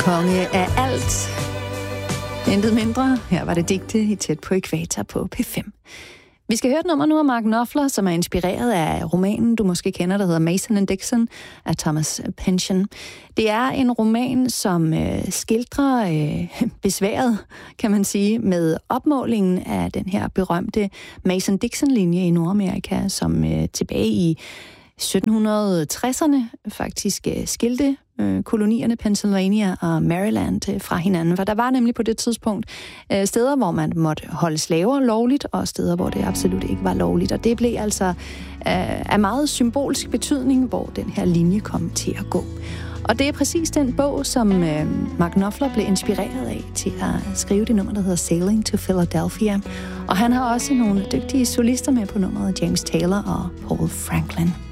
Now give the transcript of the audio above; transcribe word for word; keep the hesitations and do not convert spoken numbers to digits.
Konge af alt. Intet mindre. Her var det digte i Tæt på Ækvator på P fem. Vi skal høre et nummer nu af Mark Knopfler, som er inspireret af romanen, du måske kender, der hedder Mason and Dixon af Thomas Pynchon. Det er en roman, som øh, skildrer øh, besværet, kan man sige, med opmålingen af den her berømte Mason-Dixon-linje i Nordamerika, som øh, tilbage i sytten tresserne faktisk øh, skilte øh, kolonierne Pennsylvania og Maryland øh, fra hinanden. For der var nemlig på det tidspunkt øh, steder, hvor man måtte holde slaver lovligt, og steder, hvor det absolut ikke var lovligt. Og det blev altså øh, af meget symbolsk betydning, hvor den her linje kom til at gå. Og det er præcis den bog, som øh, Mark Knopfler blev inspireret af til at skrive det nummer, der hedder Sailing to Philadelphia. Og han har også nogle dygtige solister med på nummeret, James Taylor og Paul Franklin.